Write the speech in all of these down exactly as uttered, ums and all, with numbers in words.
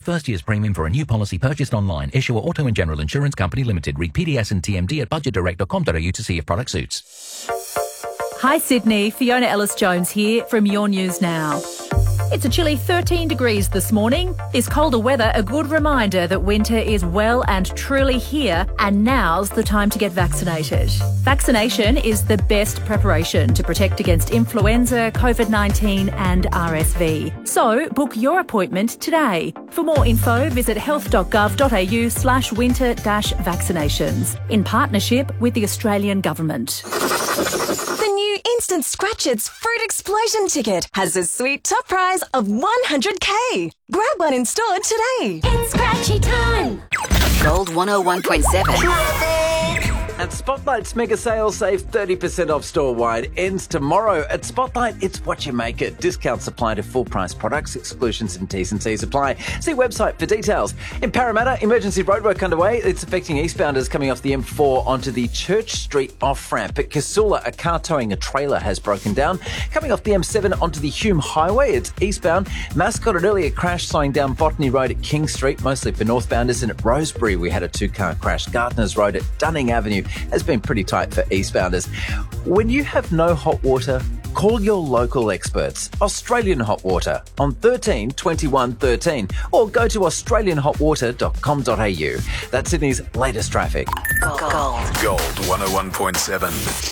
First year's premium for a new policy purchased online. Issuer Auto and General Insurance Company Limited. Read P D S and T M D at budget direct dot com dot a u to see if product suits. Hi Sydney, Fiona Ellis-Jones here from Your News Now. It's a chilly thirteen degrees this morning. This colder weather a good reminder that winter is well and truly here, and now's the time to get vaccinated. Vaccination is the best preparation to protect against influenza, COVID nineteen and R S V. So book your appointment today. For more info, visit health dot gov dot a u slash winter dash vaccinations in partnership with the Australian Government. The new Instant Scratchits Fruit Explosion ticket has a sweet top prize of one hundred K. Grab one in store today. It's Scratchy time. Gold one oh one point seven. At Spotlight's mega sale, save thirty percent off store-wide. Ends tomorrow. At Spotlight, it's what you make it. Discounts apply to full-price products. Exclusions and T's and C's apply. See website for details. In Parramatta, emergency roadwork underway. It's affecting eastbounders coming off the M four onto the Church Street off-ramp. At Casula, a car towing a trailer has broken down. Coming off the M seven onto the Hume Highway, it's eastbound. Mascot an earlier crash slowing down Botany Road at King Street, mostly for northbounders. And at Rosebery, we had a two-car crash. Gardners Road at Dunning Avenue has been pretty tight for eastbounders. When you have no hot water, call your local experts. Australian Hot Water on thirteen twenty-one thirteen or go to australian hot water dot com dot a u. That's Sydney's latest traffic. Gold. Gold one oh one point seven.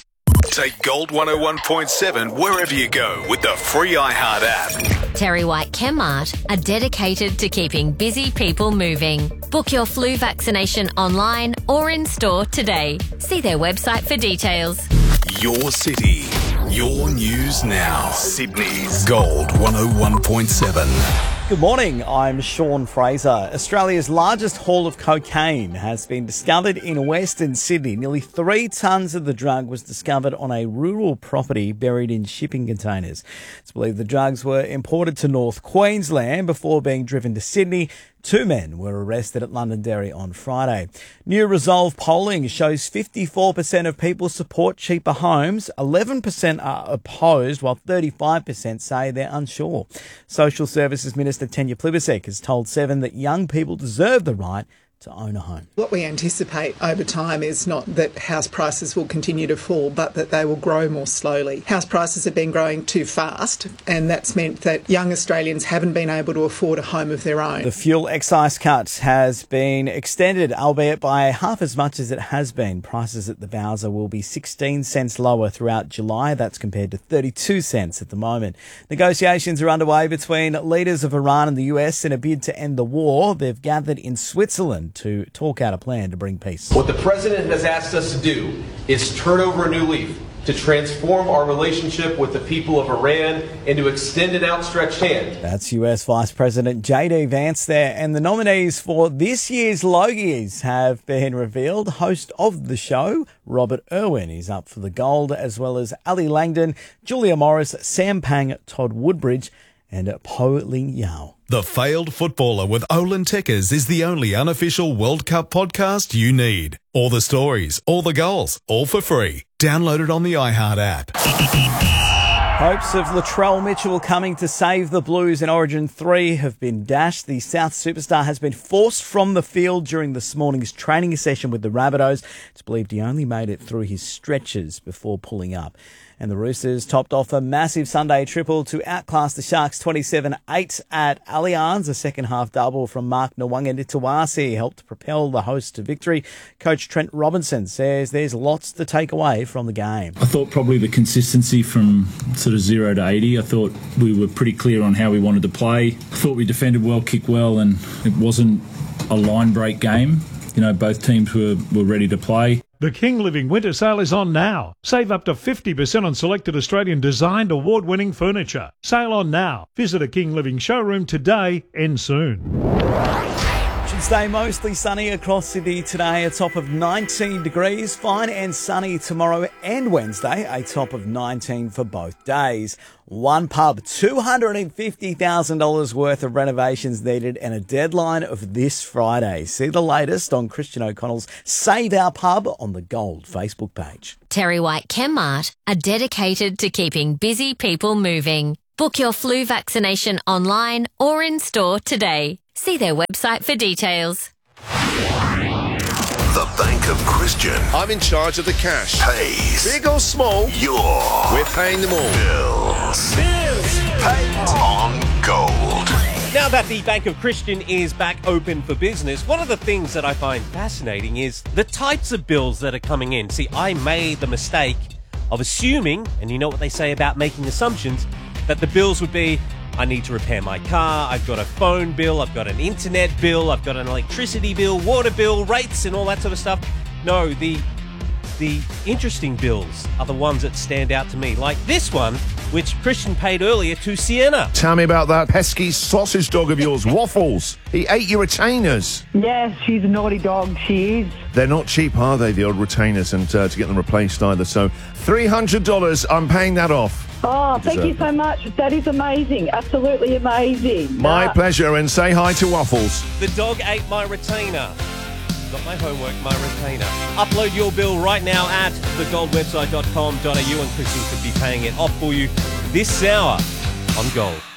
Take Gold one oh one point seven wherever you go with the free iHeart app. Terry White Chemmart are dedicated to keeping busy people moving. Book your flu vaccination online or in store today. See their website for details. Your city, your news now. Sydney's Gold one oh one point seven. Good morning, I'm Sean Fraser. Australia's largest haul of cocaine has been discovered in Western Sydney. Nearly three tonnes of the drug was discovered on a rural property buried in shipping containers. It's believed the drugs were imported to North Queensland before being driven to Sydney. Two men were arrested at Londonderry on Friday. New Resolve polling shows fifty-four percent of people support cheaper homes, eleven percent are opposed, while thirty-five percent say they're unsure. Social Services Minister Tanya Plibersek has told Seven that young people deserve the right to own a home. What we anticipate over time is not that house prices will continue to fall, but that they will grow more slowly. House prices have been growing too fast, and that's meant that young Australians haven't been able to afford a home of their own. The fuel excise cut has been extended, albeit by half as much as it has been. Prices at the Bowser will be sixteen cents lower throughout July. That's compared to thirty-two cents at the moment. Negotiations are underway between leaders of Iran and the U S in a bid to end the war. They've gathered in Switzerland to talk out a plan to bring peace. What the President has asked us to do is turn over a new leaf, to transform our relationship with the people of Iran and to extend an outstretched hand. That's U S Vice President J D Vance there. And the nominees for this year's Logies have been revealed. Host of the show, Robert Irwin, is up for the gold, as well as Ali Langdon, Julia Morris, Sam Pang, Todd Woodbridge and Po Ling Yao. The Failed Footballer with Olin Tekkers is the only unofficial World Cup podcast you need. All the stories, all the goals, all for free. Download it on the iHeart app. Hopes of Latrell Mitchell coming to save the Blues in Origin three have been dashed. The South superstar has been forced from the field during this morning's training session with the Rabbitohs. It's believed he only made it through his stretches before pulling up. And the Roosters topped off a massive Sunday triple to outclass the Sharks twenty-seven eight at Allianz. A second-half double from Mark Nwanga-Ntawasi helped propel the hosts to victory. Coach Trent Robinson says there's lots to take away from the game. I thought probably the consistency from sort of zero to eighty. I thought we were pretty clear on how we wanted to play. I thought we defended well, kicked well, and it wasn't a line break game. You know, both teams were, were ready to play. The King Living Winter Sale is on now. Save up to fifty percent on selected Australian designed award-winning furniture. Sale on now. Visit a King Living showroom today. End soon. Should stay mostly sunny across Sydney today, a top of nineteen degrees. Fine and sunny tomorrow and Wednesday, a top of nineteen for both days. One pub, two hundred fifty thousand dollars worth of renovations needed, and a deadline of this Friday. See the latest on Christian O'Connell's Save Our Pub on the Gold Facebook page. Terry White Chemmart are dedicated to keeping busy people moving. Book your flu vaccination online or in store today. See their website for details. The Bank of Christian I'm in charge of the cash. pays Big or small, your we're paying them all. bills. Bills paid on gold. Now that the Bank of Christian is back open for business, one of the things that I find fascinating is the types of bills that are coming in. See, I made the mistake of assuming, and you know what they say about making assumptions, that the bills would be, I need to repair my car, I've got a phone bill, I've got an internet bill, I've got an electricity bill, water bill, rates and all that sort of stuff. No, the the interesting bills are the ones that stand out to me, like this one, which Christian paid earlier to Sienna. Tell me about that pesky sausage dog of yours, Waffles. He ate your retainers. Yes, she's a naughty dog, she is. They're not cheap, are they, the old retainers, and uh, to get them replaced either. So three hundred dollars, I'm paying that off. Oh, thank you so much. That is amazing. Absolutely amazing. My Uh, pleasure, and say hi to Waffles. The dog ate my retainer. Got my homework, my retainer. Upload your bill right now at the gold website dot com dot a u and Christian could be paying it off for you this hour on Gold.